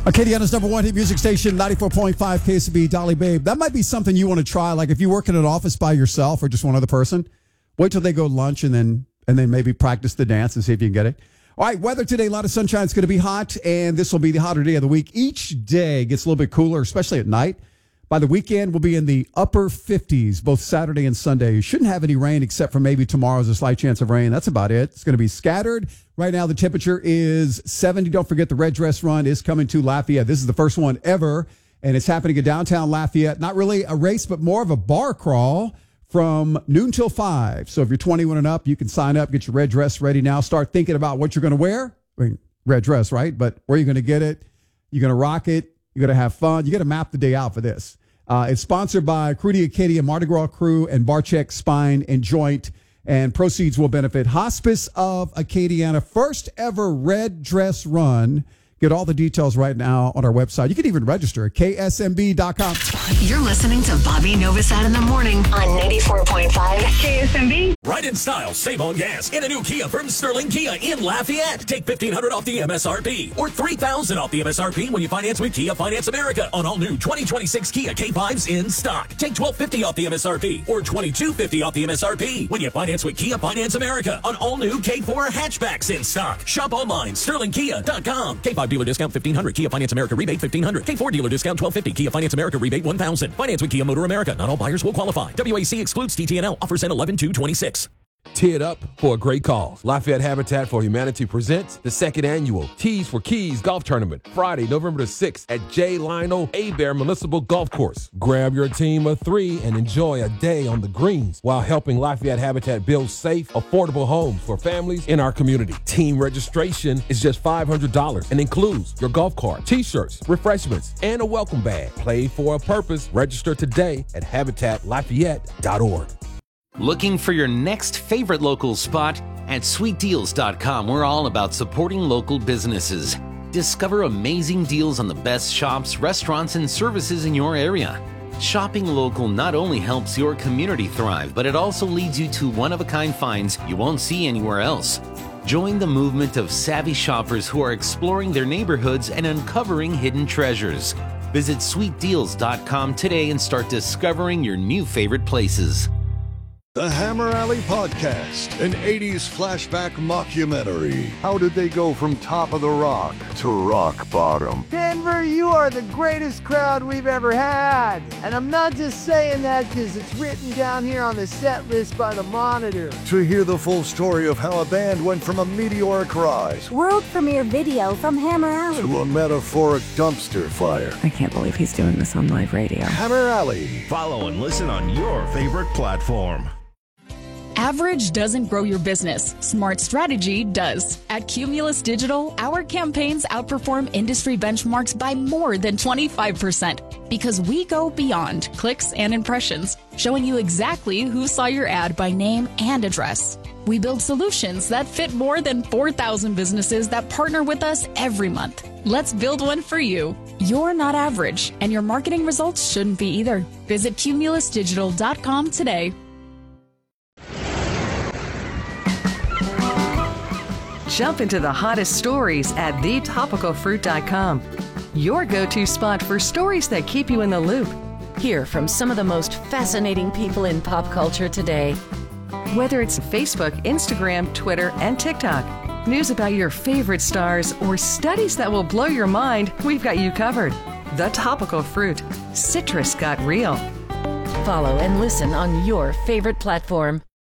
Acadiana's number one hit music station, 94.5 KSB, Dolly Babe. That might be something you want to try. Like if you work in an office by yourself or just one other person, wait till they go to lunch and then maybe practice the dance and see if you can get it. All right, weather today, a lot of sunshine. It's going to be hot, and this will be the hotter day of the week. Each day gets a little bit cooler, especially at night. By the weekend, we'll be in the upper 50s, both Saturday and Sunday. You shouldn't have any rain except for maybe tomorrow's a slight chance of rain. That's about it. It's going to be scattered. Right now, the temperature is 70. Don't forget the Red Dress Run is coming to Lafayette. This is the first one ever, and it's happening in downtown Lafayette. Not really a race, but more of a bar crawl from noon till 5. So if you're 21 and up, you can sign up, get your red dress ready now. Start thinking about what you're going to wear. I mean, red dress, right? But where are you going to get it? You're going to rock it. You're going to have fun. You got to map the day out for this. It's sponsored by Crudy Acadia, Mardi Gras Crew, and Barcheck Spine and Joint. And proceeds will benefit Hospice of Acadiana. First ever Red Dress Run. Get all the details right now on our website. You can even register at ksmb.com. You're listening to Bobby Novosad in the morning on 94.5 KSMB. Ride in style, save on gas in a new Kia from Sterling Kia in Lafayette. Take $1,500 off the MSRP or $3,000 off the MSRP when you finance with Kia Finance America on all new 2026 Kia K5s in stock. Take $1,250 off the MSRP or $2,250 off the MSRP when you finance with Kia Finance America on all new K4 hatchbacks in stock. Shop online, sterlingkia.com. K5 dealer discount $1,500. Kia Finance America rebate $1,500. K4 dealer discount $1,250. Kia Finance America rebate $1,000. Finance with Kia Motor America. Not all buyers will qualify. WAC excludes TTNL. Offers end 11/2/26. Tee it up for a great cause. Lafayette Habitat for Humanity presents the second annual Tees for Keys Golf Tournament, Friday, November the 6th at J. Lionel Abear Municipal Golf Course. Grab your team of 3 and enjoy a day on the greens while helping Lafayette Habitat build safe, affordable homes for families in our community. Team registration is just $500 and includes your golf cart, t-shirts, refreshments, and a welcome bag. Play for a purpose. Register today at habitatlafayette.org. Looking for your next favorite local spot? At sweetdeals.com, we're all about supporting local businesses. Discover amazing deals on the best shops, restaurants, and services in your area. Shopping local not only helps your community thrive, but it also leads you to one-of-a-kind finds you won't see anywhere else. Join the movement of savvy shoppers who are exploring their neighborhoods and uncovering hidden treasures. Visit sweetdeals.com today and start discovering your new favorite places. The Hammer Alley Podcast, an 80s flashback mockumentary. How did they go from top of the rock to rock bottom? Denver, you are the greatest crowd we've ever had. And I'm not just saying that because it's written down here on the set list by the Monitor. To hear the full story of how a band went from a meteoric rise, world premiere video from Hammer Alley, to a metaphoric dumpster fire. I can't believe he's doing this on live radio. Hammer Alley. Follow and listen on your favorite platform. Average doesn't grow your business. Smart strategy does. At Cumulus Digital, our campaigns outperform industry benchmarks by more than 25% because we go beyond clicks and impressions, showing you exactly who saw your ad by name and address. We build solutions that fit more than 4,000 businesses that partner with us every month. Let's build one for you. You're not average, and your marketing results shouldn't be either. Visit cumulusdigital.com today. Jump into the hottest stories at thetopicalfruit.com. Your go-to spot for stories that keep you in the loop. Hear from some of the most fascinating people in pop culture today. Whether it's Facebook, Instagram, Twitter, and TikTok, news about your favorite stars, or studies that will blow your mind, we've got you covered. The Topical Fruit. Citrus got real. Follow and listen on your favorite platform.